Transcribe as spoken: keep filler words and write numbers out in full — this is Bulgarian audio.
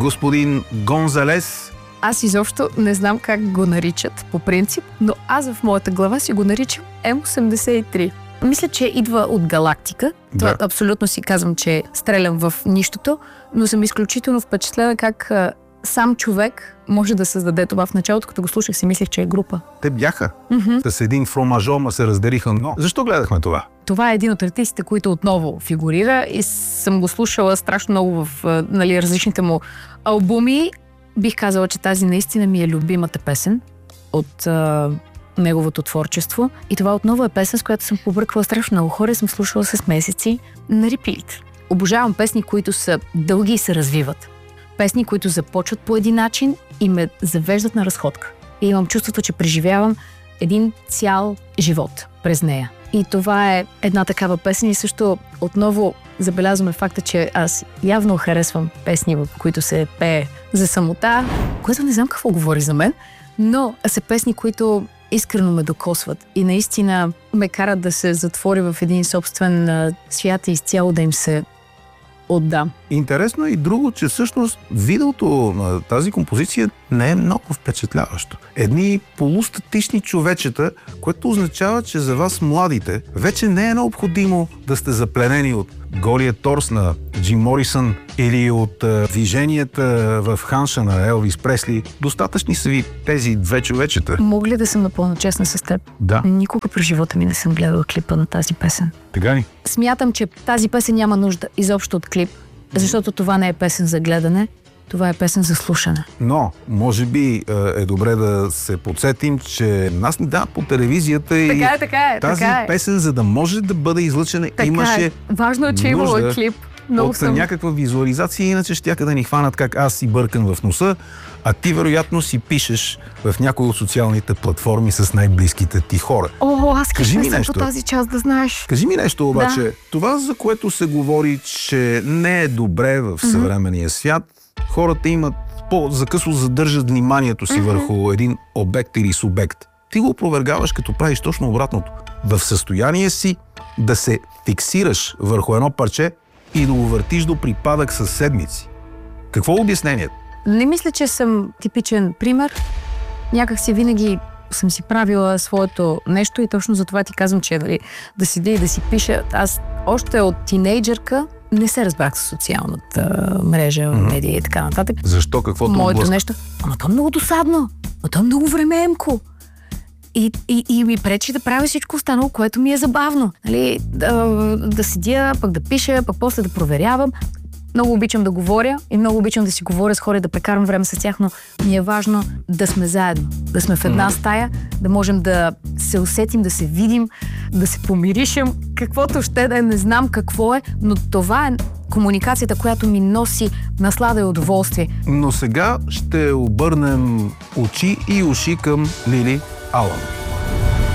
господин Гонзалес. Аз изобщо не знам как го наричат по принцип, но аз в моята глава си го наричам М осемдесет и три. Мисля, че идва от галактика. Да. Това абсолютно си казвам, че стрелям в нищото, но съм изключително впечатлена как а, сам човек може да създаде това. В началото, като го слушах, си мислех, че е група. Те бяха. Mm-hmm. С един фромажо, ма се разделиха. Но защо гледахме това? Това е един от артистите, които отново фигурира и съм го слушала страшно много в нали, различните му албуми. Бих казала, че тази наистина ми е любимата песен от а, неговото творчество. И това отново е песен, с която съм побърквала страшно много хора и съм слушала с месеци на репит. Обожавам песни, които са дълги и се развиват. Песни, които започват по един начин и ме завеждат на разходка. И имам чувството, че преживявам един цял живот през нея. И това е една такава песен и също отново забелязваме факта, че аз явно харесвам песни, в които се пее за самота, което не знам какво говори за мен, но са песни, които искрено ме докосват и наистина ме карат да се затворя в един собствен свят и изцяло да им се отдам. Интересно е и друго, че всъщност видеото на тази композиция не е много впечатляващо. Едни полустатични човечета, което означава, че за вас младите вече не е необходимо да сте запленени от голия торс на Джим Морисън или от е, движенията в ханша на Елвис Пресли. Достатъчни са ви тези две човечета. Мога ли да съм напълно честна с теб? Да. Никога през живота ми не съм гледала клипа на тази песен. Тега ли? Смятам, че тази песен няма нужда изобщо от клип, защото това не е песен за гледане, това е песен за слушане. Но, може би е добре да се подсетим, че нас ни да по телевизията и така е, така е, тази така е. песен, за да може да бъде излъчена, така имаше е. Важно е, че имало клип. Много от съм... някаква визуализация, иначе щяха да ни хванат как аз си бъркан в носа, а ти вероятно си пишеш в някои от социалните платформи с най-близките ти хора. О, аз Кажи ми съм нещо. по тази част, да знаеш. Кажи ми нещо обаче. Да. Това, за което се говори, че не е добре в съвременния свят, хората имат по-закъсло задържат вниманието си mm-hmm. върху един обект или субект. Ти го опровергаваш, като правиш точно обратното. В състояние си да се фиксираш върху едно парче и да го въртиш до припадък със седмици. Какво е обяснението? Не мисля, че съм типичен пример. Някак си винаги съм си правила своето нещо и точно за това ти казвам, че дали, да седя и да си пиша. Аз още от тинейджърка не се разбрах с социалната мрежа, mm-hmm. медия и така нататък. Защо? Какво те Моето облъска? нещо. Ама то е много досадно. Ама то е много времеемко. И, и, и ми пречи да правя всичко останало, което ми е забавно. Нали? Да, да седя, пък да пиша, пък после да проверявам. Много обичам да говоря и много обичам да си говоря с хора, да прекарам време с тях, но ми е важно да сме заедно, да сме в една стая, да можем да се усетим, да се видим, да се помиришем, каквото ще да е, не знам какво е, но това е комуникацията, която ми носи наслада и удоволствие. Но сега ще обърнем очи и уши към Лили Алън.